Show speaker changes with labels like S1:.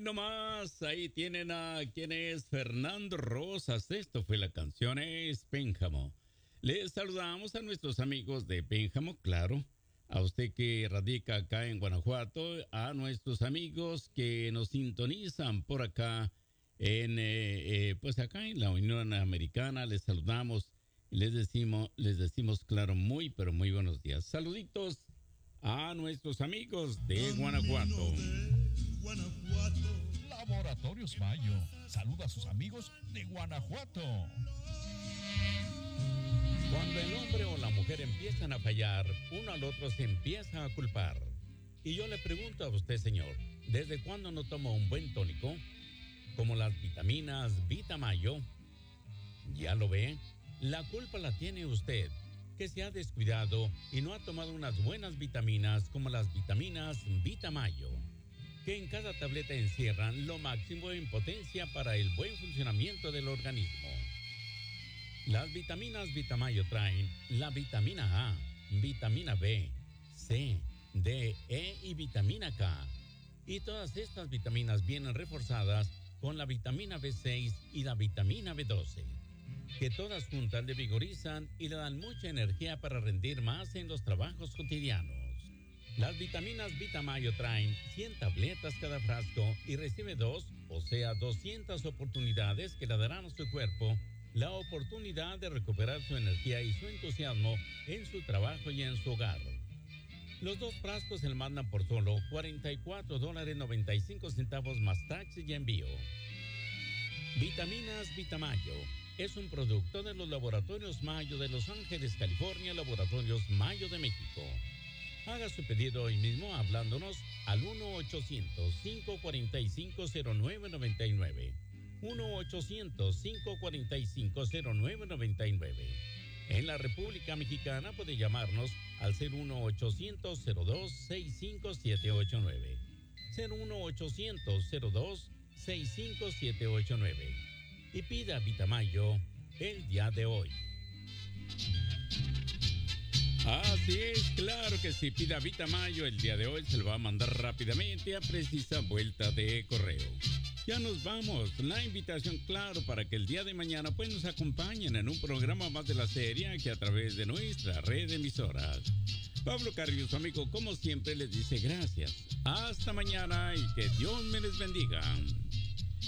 S1: nomás, ahí tienen a quien es Fernando Rosas. Esto fue la canción Es Pénjamo. Les saludamos a nuestros amigos de Pénjamo, claro. A usted que radica acá en Guanajuato, a nuestros amigos que nos sintonizan por acá pues acá en la Unión Americana, les saludamos y les decimos claro, muy pero muy buenos días. Saluditos a nuestros amigos de Guanajuato.
S2: Laboratorios Mayo saluda a sus amigos de Guanajuato.
S1: Cuando el hombre o la mujer empiezan a fallar, uno al otro se empieza a culpar. Y yo le pregunto a usted, señor, ¿desde cuándo no toma un buen tónico? Como las vitaminas Vitamayo. ¿Ya lo ve? La culpa la tiene usted, que se ha descuidado y no ha tomado unas buenas vitaminas como las vitaminas Vitamayo, que en cada tableta encierran lo máximo en potencia para el buen funcionamiento del organismo. Las vitaminas Vitamayo traen la vitamina A, vitamina B, C, D, E y vitamina K. Y todas estas vitaminas vienen reforzadas con la vitamina B6 y la vitamina B12, que todas juntas le vigorizan y le dan mucha energía para rendir más en los trabajos cotidianos. Las vitaminas Vitamayo traen 100 tabletas cada frasco y recibe 2, o sea 200 oportunidades que le darán a su cuerpo la oportunidad de recuperar su energía y su entusiasmo en su trabajo y en su hogar. Los 2 frascos se le mandan por solo $44.95 más taxes y envío. Vitaminas Vitamayo es un producto de los Laboratorios Mayo de Los Ángeles, California, Laboratorios Mayo de México. Haga su pedido hoy mismo hablándonos al 1-800-545-0999. 1-800-545-0999. En la República Mexicana puede llamarnos al 01800-02-65789. 01800-02-65789. Y pida Vitamayo el día de hoy. Así es, claro que sí, pida Vitamayo el día de hoy, se lo va a mandar rápidamente a precisa vuelta de correo. Ya nos vamos, la invitación claro para que el día de mañana pues nos acompañen en un programa más de la serie aquí a través de nuestra red de emisoras. Pablo Carrillo, su amigo, como siempre les dice gracias. Hasta mañana y que Dios me les bendiga.